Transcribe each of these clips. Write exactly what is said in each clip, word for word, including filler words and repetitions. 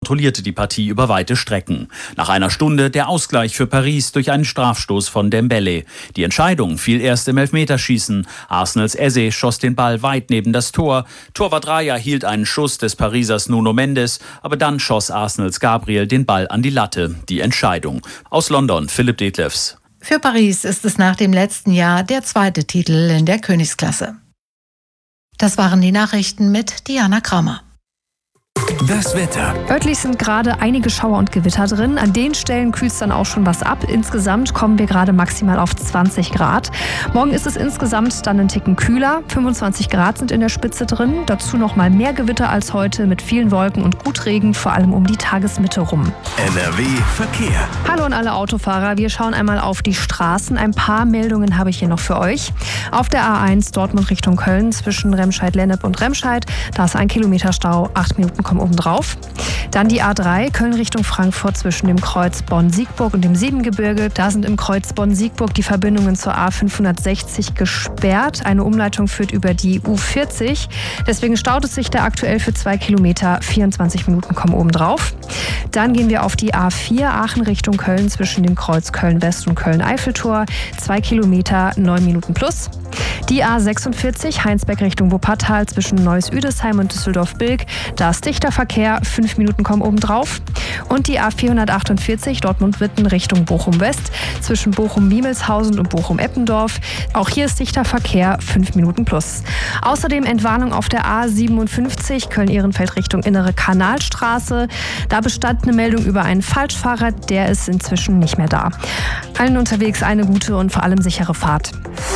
kontrollierte die Partie über weite Strecken. Nach einer Stunde der Ausgleich für Paris durch einen Strafstoß von Dembélé. Die Entscheidung fiel erst im Elfmeterschießen. Arsenals Eze schoss den Ball weit neben das Tor. Torwart Raya hielt einen Schuss des Parisers Nuno Mendes, aber dann schoss Arsenals Gabriel den Ball an die Latte. Die Entscheidung. Aus London, Philipp Detlefs. Für Paris ist es nach dem letzten Jahr der zweite Titel in der Königsklasse. Das waren die Nachrichten mit Diana Kramer. Das Wetter. Örtlich sind gerade einige Schauer und Gewitter drin. An den Stellen kühlt es dann auch schon was ab. Insgesamt kommen wir gerade maximal auf zwanzig Grad. Morgen ist es insgesamt dann einen Ticken kühler. fünfundzwanzig Grad sind in der Spitze drin. Dazu noch mal mehr Gewitter als heute mit vielen Wolken und gut Regen, vor allem um die Tagesmitte rum. N R W Verkehr. Hallo an alle Autofahrer. Wir schauen einmal auf die Straßen. Ein paar Meldungen habe ich hier noch für euch. Auf der A eins Dortmund Richtung Köln zwischen Remscheid-Lennep und Remscheid. Da ist ein Kilometer Stau. Acht Minuten kommen oben drauf. Dann die A drei Köln Richtung Frankfurt zwischen dem Kreuz Bonn-Siegburg und dem Siebengebirge. Da sind im Kreuz Bonn-Siegburg die Verbindungen zur A fünfhundertsechzig gesperrt. Eine Umleitung führt über die U vierzig. Deswegen staut es sich da aktuell für zwei Kilometer. vierundzwanzig Minuten kommen oben drauf. Dann gehen wir auf die A vier Aachen Richtung Köln zwischen dem Kreuz Köln-West und Köln-Eiffeltor. Zwei Kilometer, neun Minuten plus. Die A sechsundvierzig Heinsberg Richtung Wuppertal zwischen Neuss-Üdesheim und Düsseldorf-Bilk. Da ist dichter Verkehr, fünf Minuten kommen oben drauf. Und die A vierhundertachtundvierzig Dortmund-Witten Richtung Bochum-West zwischen Bochum-Miemelshausen und Bochum-Eppendorf. Auch hier ist dichter Verkehr, fünf Minuten plus. Außerdem Entwarnung auf der A siebenundfünfzig Köln-Ehrenfeld Richtung Innere Kanalstraße. Da bestand eine Meldung über einen Falschfahrer, der ist inzwischen nicht mehr da. Allen unterwegs eine gute und vor allem sichere Fahrt.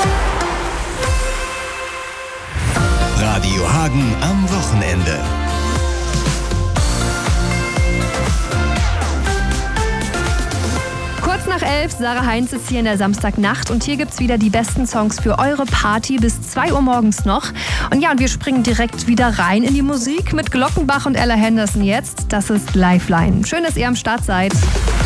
Radio Hagen am Wochenende. Kurz nach elf, Sarah Heinz ist hier in der Samstagnacht und hier gibt's wieder die besten Songs für eure Party bis zwei Uhr morgens noch. Und ja, und wir springen direkt wieder rein in die Musik mit Glockenbach und Ella Henderson jetzt. Das ist Lifeline. Schön, dass ihr am Start seid.